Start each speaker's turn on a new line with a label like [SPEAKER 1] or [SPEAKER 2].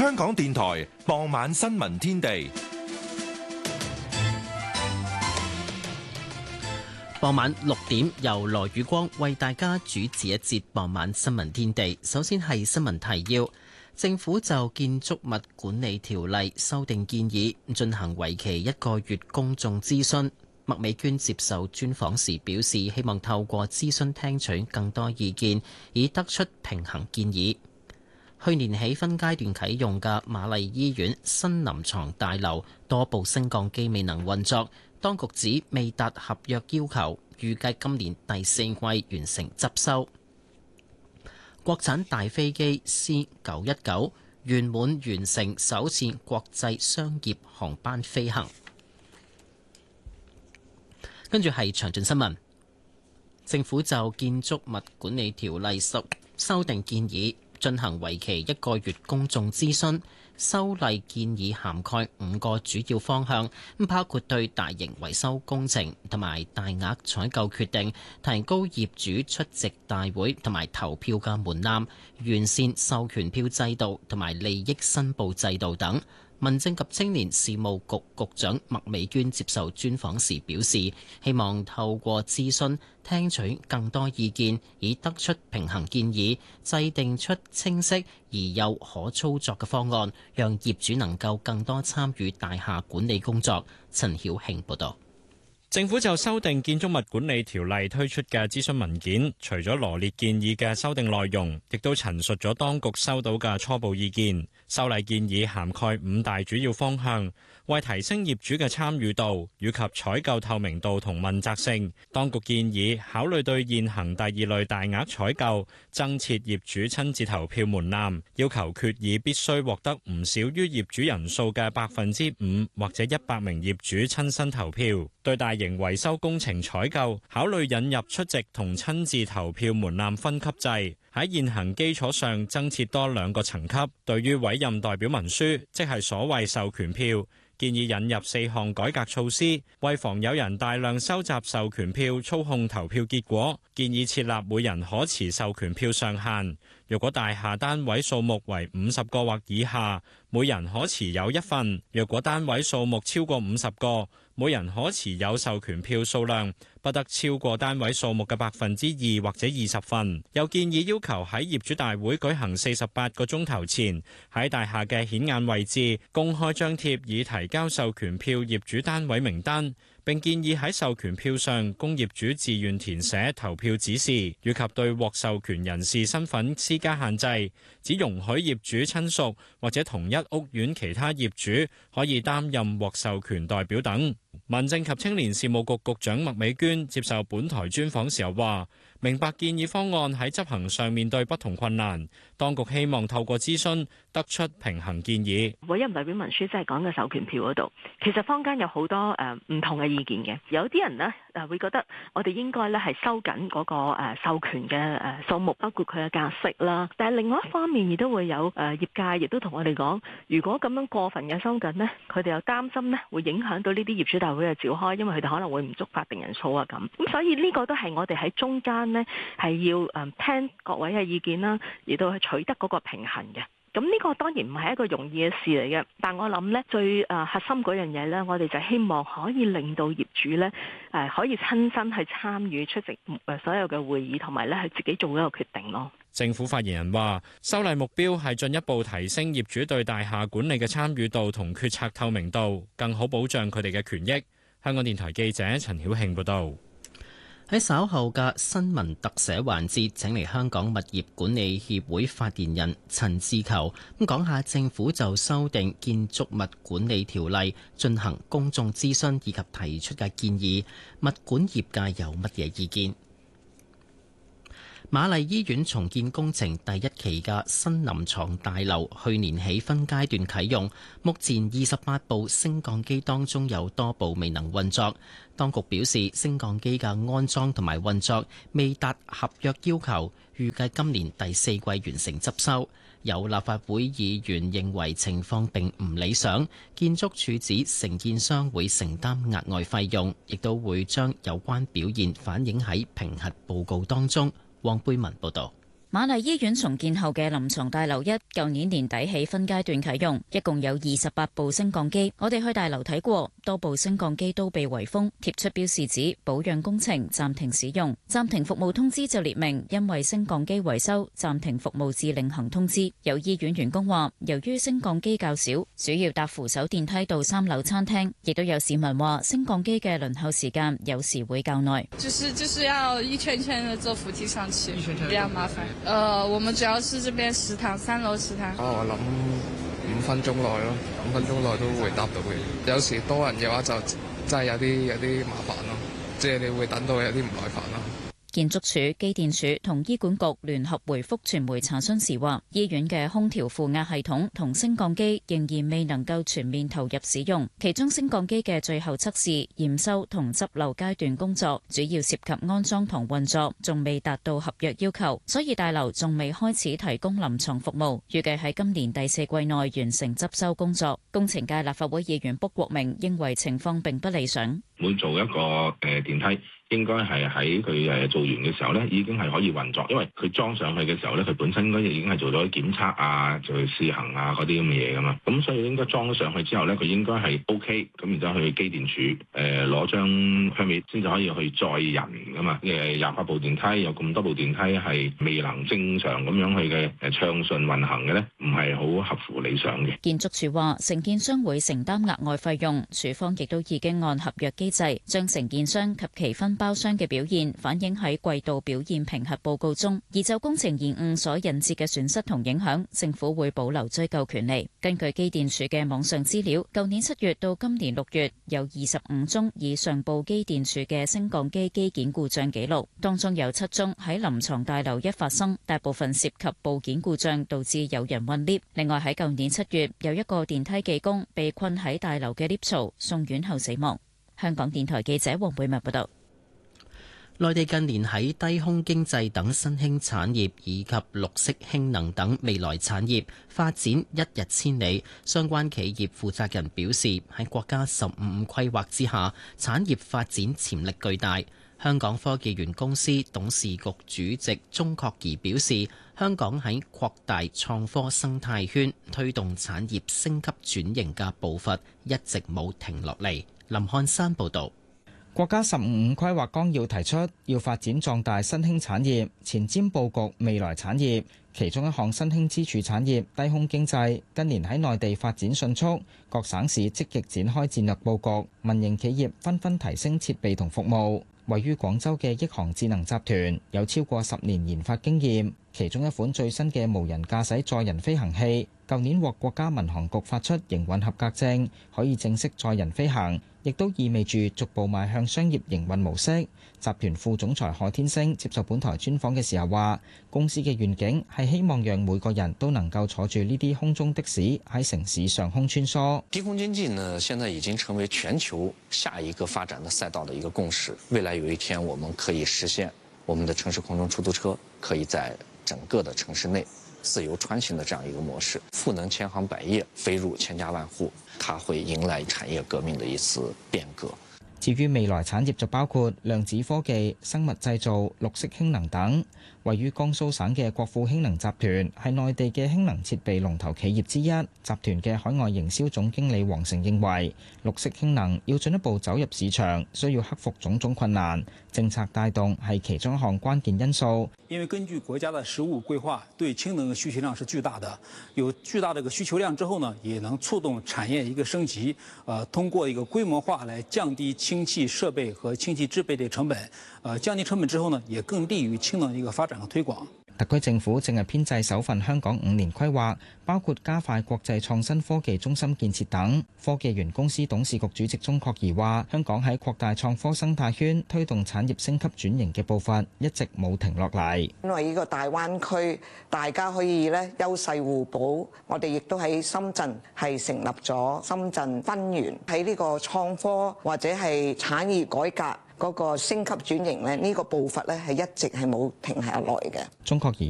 [SPEAKER 1] 香港電台傍晚新聞天地。
[SPEAKER 2] 傍晚6點，由羅宇光為大家主持一節傍晚新聞天地。首先係新聞提要：政府就建築物管理條例修訂建議進行為期1個月公眾諮詢。麥美娟接受專訪時表示，希望透過諮詢聽取更多意見，以得出平衡建議。去年起分階段啟用嘅瑪麗醫院新臨床大樓多部升降機未能運作，當局指未達合約要求，預計今年第4季完成執修。國產大飛機 C919 圓滿完成首次國際商業航班飛行。跟住係詳盡新聞，政府就建築物管理條例修訂建議進行為期1個月公眾諮詢。修例建議涵蓋5個主要方向，包括對大型維修工程同埋大額採購決定提高業主出席大會同埋投票嘅門檻，完善授權票制度同埋利益申報制度等。民政及青年事務局局長麥美娟接受專訪時表示，希望透過諮詢聽取更多意見，以得出平衡建議，制定出清晰而又可操作嘅方案，讓業主能夠更多參與大廈管理工作。陳曉慶報導。
[SPEAKER 3] 政府就修訂建築物管理條例推出嘅諮詢文件，除咗羅列建議嘅修訂內容，亦都陳述咗當局收到嘅初步意見。修例建議涵蓋5大主要方向，為提升業主嘅參與度以及採購透明度同問責性，當局建議考慮對現行第2類大額採購增設業主親自投票門檻，要求決議必須獲得唔少於業主人數嘅5%或者100名業主親身投票。對大型維修工程採購，考慮引入出席同親自投票門檻分級制，喺現行基礎上增設多2個層級。對於委任代表文書，即係所謂授權票，建議引入4項改革措施，為防有人大量收集授權票操控投票結果，建議設立每人可持授權票上限。若果大廈單位數目為50個或以下，每人可持有1份；若果單位數目超過50個，每人可持有授權票數量不得超過單位數目嘅2%或者20份。又建議要求喺業主大會舉行48個鐘頭前，喺大廈嘅顯眼位置公開張貼已提交授權票業主單位名單，並建議喺授權票上供業主自願填寫投票指示，以及對獲授權人士身份施加限制，只容許業主親屬或者同一屋苑其他業主可以擔任獲授權代表等。民政及青年事務局局長麥美娟接受本台專訪時候話，明白建議方案喺執行上面對不同困難，當局希望透過諮詢得出平衡建議。
[SPEAKER 4] 委任代表文書即係講嘅授權票嗰度，其實坊間有好多唔同嘅意見嘅。有啲人呢會覺得我哋應該咧係收緊嗰個授權嘅數目，包括佢嘅格式啦。但係另外一方面亦都會有業界亦都同我哋講，如果咁樣過分嘅收緊呢，佢哋又擔心呢會影響到呢啲業主大會嘅召開，因為佢哋可能會唔足法定人數啊咁。咁所以呢個都係我哋喺中間呢係要聽各位嘅意見啦，而到去取得嗰個平衡嘅。咁呢個當然唔係一個容易嘅事嚟嘅，但我諗呢最核心嗰樣嘢呢，我哋就希望可以令到業主呢可以親身去參與出席所有嘅會議，同埋呢係自己做一個決定咯。
[SPEAKER 3] 政府發言人話，修例目標係進一步提升業主對大廈管理嘅參與度同決策透明度，更好保障佢哋嘅權益。香港電台記者陳曉慶報導。
[SPEAKER 2] 喺稍後嘅新聞特寫環節，請嚟香港物業管理協會發言人陳志球講下政府就修訂建築物管理條例進行公眾諮詢以及提出嘅建議，物管業界有乜嘢意見？瑪麗醫院重建工程第1期嘅新臨床大樓去年起分階段啟用，目前28部升降機當中有多部未能運作。當局表示，升降機嘅安裝同埋運作未達合約要求，預計今年第4季完成執修。有立法會議員認為情況並唔理想，建築署指承建商會承擔額外費用，亦都會將有關表現反映喺評核報告當中。黃貝文報導。
[SPEAKER 5] 瑪麗醫院重建後嘅臨床大樓1，舊年年底起分階段啟用，一共有28部升降機。我哋去大樓睇過，多部升降機都被圍封，貼出標示指保養工程暫停使用。暫停服務通知就列明，因為升降機維修，暫停服務至另行通知。有醫院員工話，由於升降機較少，主要搭扶手電梯到3樓餐廳。亦都有市民話，升降機嘅輪候時間有時會較耐。
[SPEAKER 6] 就是要一圈圈的坐扶梯上去，比較麻煩。我們主要是這邊食堂3樓食堂。
[SPEAKER 7] 我諗5分鐘內咯，5分鐘內都會搭到嘅。有時多人嘅話就真係有啲麻煩咯，即係你會等到有啲唔耐煩咯。
[SPEAKER 5] 建築署、機電署同醫管局聯合回覆傳媒查詢時話，醫院嘅空調負壓系統同升降機仍然未能夠全面投入使用，其中升降機嘅最後測試、驗收同執漏階段工作，主要涉及安裝同運作，仲未達到合約要求，所以大樓仲未開始提供臨床服務，預計喺今年第4季內完成執收工作。工程界立法會議員卜國明認為情況並不理想。
[SPEAKER 8] 每做一個電梯，應該係喺佢做完嘅時候咧，已經係可以運作，因為佢裝上去嘅時候咧，佢本身應該已經係做咗檢測啊，做試行啊嗰啲咁嘅嘢噶嘛，咁所以應該裝咗上去之後咧，佢應該係 OK，咁然之後去機電署攞張 permit 先至可以去載人噶嘛。28部電梯有咁多部電梯係未能正常咁樣去嘅暢順運行嘅咧，唔係好合乎理想嘅。
[SPEAKER 5] 建築署話，承建商會承擔額外費用，署方亦都已經按合約機制將承建商及其分包商嘅表現反映喺季度表現評核報告中，而就工程延誤所引致嘅損失同影響，政府會保留追究權利。根據機電署嘅網上資料，舊年7月到今年6月有25宗以上報機電署嘅升降機機件故障記錄，當中有7宗喺臨床大樓1發生，大部分涉及部件故障導致有人困 lift。另外喺舊年7月有一個電梯技工被困喺大樓嘅 lift 槽，送院後死亡。香港電台記者黃貝文報道。
[SPEAKER 2] 內地近年喺低空經濟等新興產業以及綠色氫能等未來產業發展一日千里。相關企業負責人表示，喺國家15規劃之下，產業發展潛力巨大。香港科技園公司董事局主席鍾確儀表示，香港喺擴大創科生態圈、推動產業升級轉型嘅步伐一直冇停落嚟。林漢山報導。
[SPEAKER 9] 國家15規劃綱要提出，要發展壯大新興產業，前瞻佈局未來產業。其中一項新興支柱產業低空經濟，近年喺內地發展迅速，各省市積極展開戰略佈局，民營企業紛紛提升設備同服務。位於廣州嘅億航智能集團有超過10年研發經驗，其中一款最新嘅無人駕駛載人飛行器，舊年獲國家民航局發出營運合格證，可以正式載人飛行，亦都意味住逐步邁向商業營運模式。集團副總裁何天星接受本台專訪嘅時候話，公司嘅願景係希望讓每個人都能夠坐住呢啲空中的士喺城市上空穿梭。
[SPEAKER 10] 低空經濟呢，現在已經成為全球下一個發展的賽道的一個共識。未來有一天，我們可以實現我們的城市空中出租車可以在整個的城市內自由穿行的這樣一個模式，賦能千行百業，飛入千家萬戶，它會迎來產業革命的一次變革。
[SPEAKER 9] 至於未來產業就包括量子科技、生物製造、綠色氫能等。位於江蘇省嘅國富氫能集團係內地嘅氫能設備龍頭企業之一。集團嘅海外營銷總經理黃成認為，綠色氫能要進一步走入市場，需要克服種種困難，政策帶動係其中一項關鍵因素。
[SPEAKER 11] 因為根據國家的15規劃，對氫能嘅需求量是巨大的，有巨大的個需求量之後呢，也能促動產業一個升級。通過一個規模化來降低氫氣設備和氫氣製備的成本。降低成本之後呢，也更利於氫能一個發展和推廣。
[SPEAKER 9] 特區政府正係編製首份香港5年規劃，包括加快國際創新科技中心建設等。科技園公司董事局主席鐘確儀話，香港喺擴大創科生態圈、推動產業升級轉型嘅步伐一直冇停落嚟。
[SPEAKER 12] 因為呢個大灣區大家可以咧優勢互補，我哋亦都喺深圳係成立咗深圳分園，喺呢個創科或者係產業改革嗰個升級轉型咧，呢個步伐咧係一直係冇停下來嘅。
[SPEAKER 9] 鍾確儀